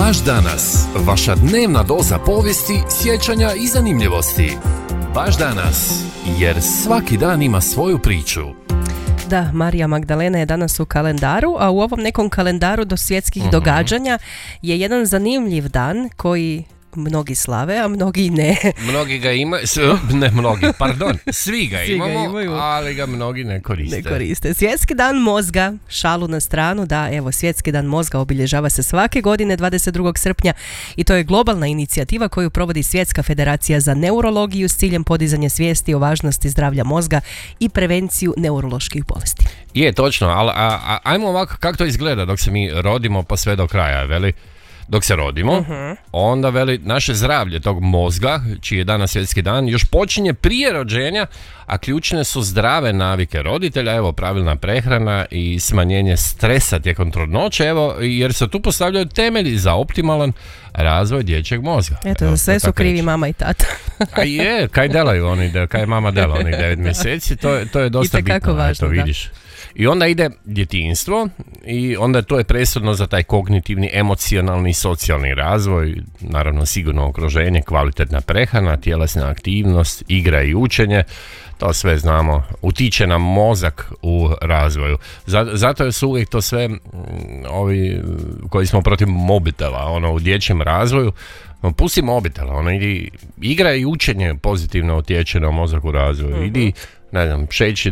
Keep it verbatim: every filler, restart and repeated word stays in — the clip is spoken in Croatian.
Baš danas, vaša dnevna doza povijesti, sjećanja i zanimljivosti. Baš danas, jer svaki dan ima svoju priču. Da, Marija Magdalena je danas u kalendaru, a u ovom nekom kalendaru do svjetskih uh-huh. događanja je jedan zanimljiv dan koji mnogi slave, a mnogi ne. Mnogi ga imaju, ne mnogi, pardon, svi ga svi imamo, ga imaju, ali ga mnogi ne koriste. Ne koriste. Svjetski dan mozga, šalu na stranu, da, evo, Svjetski dan mozga obilježava se svake godine dvadeset drugog srpnja i to je globalna inicijativa koju provodi Svjetska federacija za neurologiju s ciljem podizanja svijesti o važnosti zdravlja mozga i prevenciju neuroloških bolesti. Je, točno, ali a, a, ajmo ovako, kako to izgleda dok se mi rodimo pa sve do kraja, veli? Dok se rodimo, uh-huh. onda veli naše zdravlje tog mozga, čiji je danas svjetski dan, još počinje prije rođenja, a ključne su zdrave navike roditelja, evo pravilna prehrana i smanjenje stresa tijekom trudnoće, evo, jer se tu postavljaju temelji za optimalan razvoj dječjeg mozga. Eto, evo, sve su krivi reći. Mama i tata. A je, kaj delaju oni, kaj mama dela onih devet mjeseci, to, to je dosta bitno, važno, eto, vidiš. Da. I onda ide djetinjstvo i onda to je presudno za taj kognitivni, emocionalni i socijalni razvoj, naravno sigurno okruženje, kvalitetna prehrana, tjelesna aktivnost, igra i učenje, to sve znamo, utiče nam mozak u razvoju. Zato su uvijek to sve ovi koji smo protiv mobitela, ono u dječjem razvoju, pusti mobitela, ono idi, igra i učenje pozitivno utječe na mozak u razvoju, uh-huh. idi, ne znam, šeći